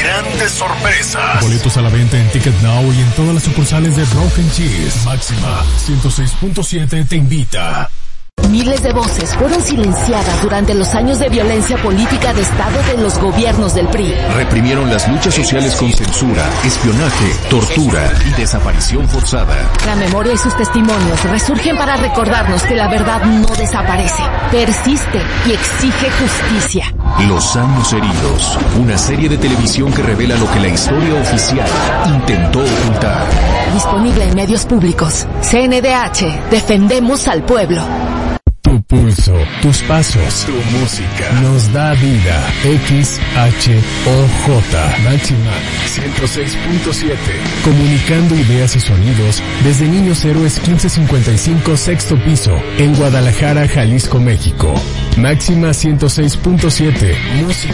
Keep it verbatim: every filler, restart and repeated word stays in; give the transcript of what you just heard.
grandes sorpresas. Boletos a la venta en Ticket Now y en todas las sucursales de Rock and Cheese. Máxima ciento seis punto siete te invita. Miles de voces fueron silenciadas durante los años de violencia política de Estado de los gobiernos del P R I. Reprimieron las luchas sociales con censura, espionaje, tortura y desaparición forzada. La memoria y sus testimonios resurgen para recordarnos que la verdad no desaparece, persiste y exige justicia. Los años heridos, una serie de televisión que revela lo que la historia oficial intentó ocultar. Disponible en medios públicos. C N D H, defendemos al pueblo. Tu pulso, tus pasos, tu música nos da vida. X H O J Máxima ciento seis punto siete. Comunicando ideas y sonidos desde Niños Héroes quince cincuenta y cinco sexto piso en Guadalajara, Jalisco, México. Máxima ciento seis punto siete. Música